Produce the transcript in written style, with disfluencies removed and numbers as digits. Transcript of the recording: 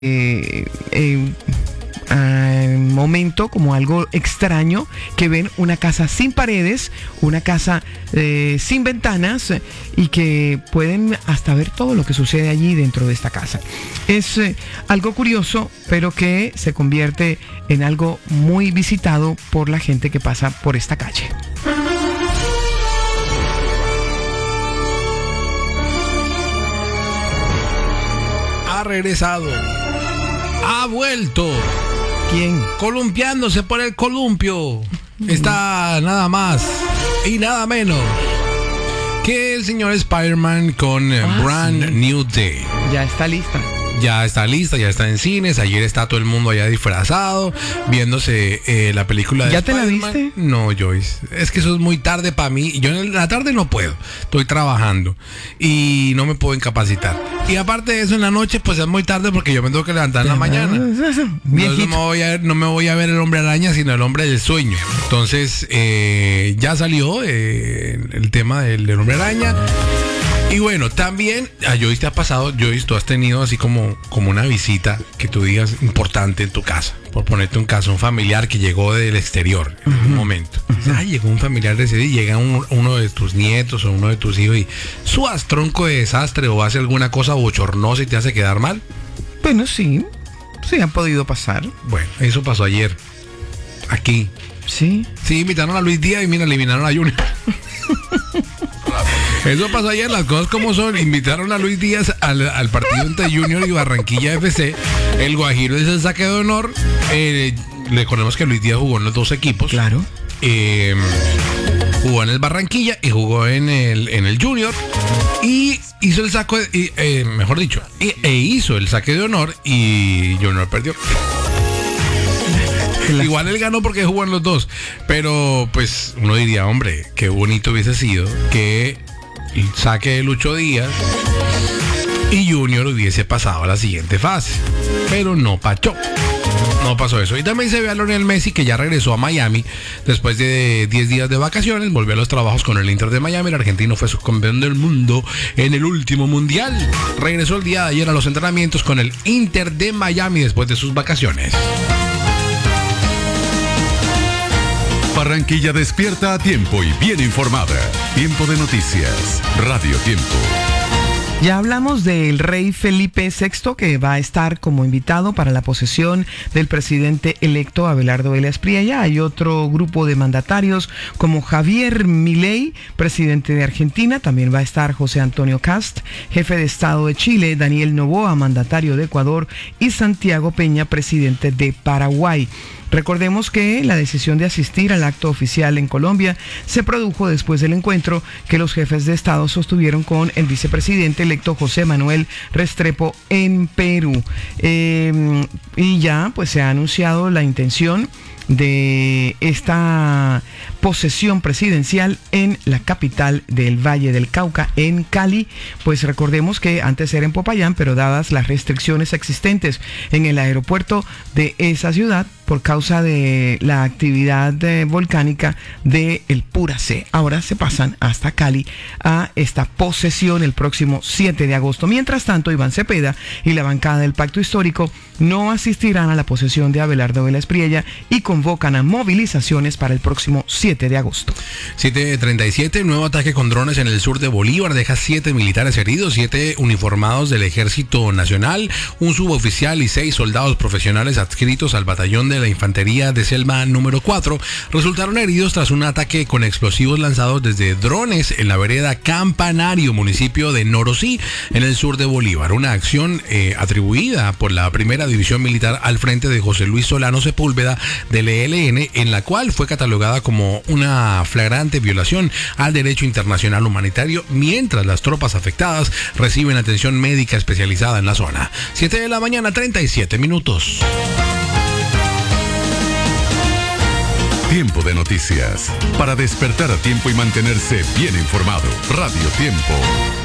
momento como algo extraño, que ven una casa sin paredes, una casa sin ventanas, y que pueden hasta ver todo lo que sucede allí dentro de esta casa. Es algo curioso, pero que se convierte en algo muy visitado por la gente que pasa por esta calle. Ha regresado, ha vuelto. ¿Quién? Columpiándose por el columpio. Está nada más y nada menos que el señor Spider-Man con Brand New Day. Ya está lista. Ya está lista, ya está en cines. Ayer está todo el mundo allá disfrazado, viéndose la película de ¿Ya Spider-Man. te la viste? No, Joyce. Es que eso es muy tarde para mí. Yo en la tarde no puedo. Estoy trabajando y no me puedo incapacitar. Y aparte de eso, en la noche, pues es muy tarde porque yo me tengo que levantar en la mañana. Entonces no me voy a ver el Hombre Araña, sino el Hombre del Sueño. Entonces, ya salió el tema del Hombre Araña. Y bueno, también a Joyce te ha pasado, Joyce, tú has tenido así como una visita que tú digas importante en tu casa. Por ponerte un caso, un familiar que llegó del exterior en un momento. Llegó un familiar de ese día, llega uno de tus nietos o uno de tus hijos y suas tronco de desastre o hace alguna cosa bochornosa y te hace quedar mal. Bueno, sí ha podido pasar. Bueno, eso pasó ayer. Aquí. Sí. Sí, invitaron a Luis Díaz y mira, eliminaron a Junior. Eso pasó ayer, las cosas como son. Invitaron a Luis Díaz al partido entre Junior y Barranquilla FC. El Guajiro es el saque de honor. Recordemos que Luis Díaz jugó en los dos equipos. Claro. Jugó en el Barranquilla y jugó en el Junior. Y hizo el saco, mejor dicho, hizo el saque de honor y Junior perdió. Igual él ganó porque jugó en los dos. Pero pues uno diría, hombre, qué bonito hubiese sido que saque de Lucho Díaz y Junior hubiese pasado a la siguiente fase. Pero no pasó eso. Y también se ve a Lionel Messi, que ya regresó a Miami después de 10 días de vacaciones. Volvió a los trabajos con el Inter de Miami. El argentino fue subcampeón del mundo en el último mundial. Regresó el día de ayer a los entrenamientos con el Inter de Miami después de sus vacaciones. Barranquilla despierta a tiempo y bien informada. Tiempo de noticias. Radio Tiempo. Ya hablamos del rey Felipe VI, que va a estar como invitado para la posesión del presidente electo Abelardo Vélez Priella. Hay otro grupo de mandatarios como Javier Milei, presidente de Argentina. También va a estar José Antonio Kast, jefe de Estado de Chile, Daniel Noboa, mandatario de Ecuador, y Santiago Peña, presidente de Paraguay. Recordemos que la decisión de asistir al acto oficial en Colombia se produjo después del encuentro que los jefes de Estado sostuvieron con el vicepresidente electo José Manuel Restrepo en Perú. Y ya pues se ha anunciado la intención de esta posesión presidencial en la capital del Valle del Cauca, en Cali. Pues recordemos que antes era en Popayán, pero dadas las restricciones existentes en el aeropuerto de esa ciudad por causa de la actividad volcánica de el Puracé, ahora se pasan hasta Cali a esta posesión el próximo 7 de agosto. Mientras tanto, Iván Cepeda y la bancada del Pacto Histórico no asistirán a la posesión de Abelardo Vélez Priella y convocan a movilizaciones para el próximo 7 de agosto. 7:37, nuevo ataque con drones en el sur de Bolívar deja 7 militares heridos, 7 uniformados del Ejército Nacional, un suboficial y 6 soldados profesionales adscritos al batallón de la Infantería de Selva número 4 resultaron heridos tras un ataque con explosivos lanzados desde drones en la vereda Campanario, municipio de Norosí, en el sur de Bolívar. Una acción atribuida por la Primera División Militar al frente de José Luis Solano Sepúlveda del ELN, en la cual fue catalogada como una flagrante violación al derecho internacional humanitario, mientras las tropas afectadas reciben atención médica especializada en la zona. 7:37 a.m. Tiempo de noticias. Para despertar a tiempo y mantenerse bien informado. Radio Tiempo.